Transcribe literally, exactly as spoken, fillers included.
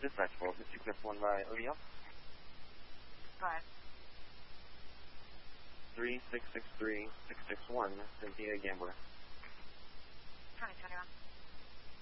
Dispatch for six one by O'Neill. Go ahead. three six six three six six one, Cynthia Gambler. twenty twenty-one.